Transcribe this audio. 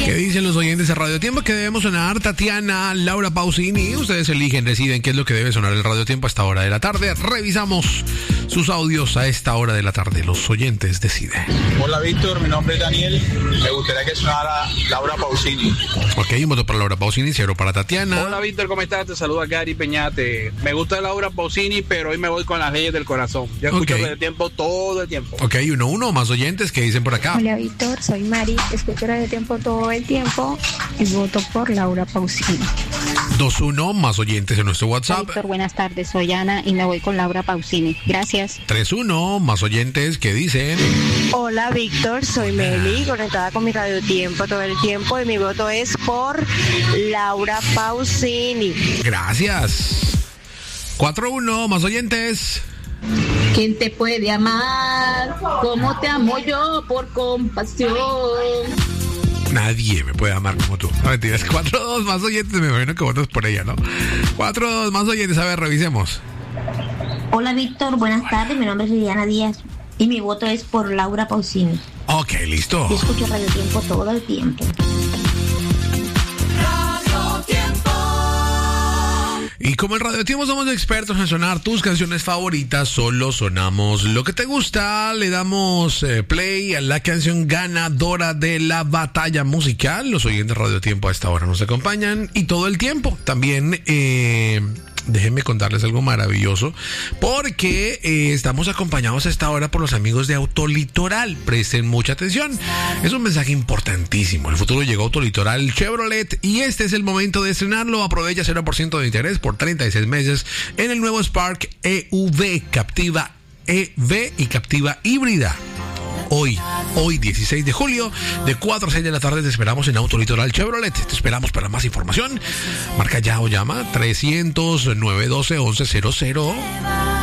¿Qué dicen los oyentes de Radio Tiempo? Que debemos sonar Tatiana, Laura Pausini. Ustedes eligen, deciden qué es lo que debe sonar el Radio Tiempo a esta hora de la tarde. Revisamos sus audios a esta hora de la tarde. Los oyentes deciden. Hola Víctor, mi nombre es Daniel. Me gustaría que sonara Laura Pausini. Ok, un voto para Laura Pausini, 0 para Tatiana. Hola Víctor, ¿cómo estás? Te saluda Gary Peñate. Me gusta Laura Pausini, pero hoy me voy con Las Leyes del Corazón. Yo escucho Radio Tiempo todo el tiempo. Ok, 1-1, más oyentes que dicen por acá. Hola Víctor, soy Mari, escucho Radio Tiempo todo el tiempo y voto por Laura Pausini. 2-1, más oyentes en nuestro WhatsApp. Hola, Víctor, buenas tardes, soy Ana y me voy con Laura Pausini. Gracias. 3-1, más oyentes que dicen. Hola Víctor, soy Meli, conectada con mi Radio Tiempo todo el tiempo y mi voto es por Laura Pausini. Gracias. 4-1, más oyentes. ¿Quién te puede amar como te amo yo por compasión? Nadie me puede amar como tú. No mentiras. 4-2, más oyentes. Me imagino que votas por ella, ¿no? 4-2, más oyentes. A ver, revisemos. Hola Víctor, buenas tardes. Mi nombre es Liliana Díaz y mi voto es por Laura Pausini. Ok, listo. Yo escucho Radio Tiempo todo el tiempo. Y como en Radio Tiempo somos expertos en sonar tus canciones favoritas, solo sonamos lo que te gusta. Le damos play a la canción ganadora de la batalla musical. Los oyentes de Radio Tiempo a esta hora nos acompañan y todo el tiempo. También déjenme contarles algo maravilloso, porque estamos acompañados a esta hora por los amigos de Autolitoral. Presten mucha atención, es un mensaje importantísimo. El futuro llegó a Autolitoral Chevrolet y este es el momento de estrenarlo. Aprovecha 0% de interés por 36 meses en el nuevo Spark EV, Captiva EV y Captiva híbrida. Hoy 16 de julio, de 4 a 6 de la tarde te esperamos en Autolitoral Chevrolet. Te esperamos para más información. Marca ya o llama 300-912-1100.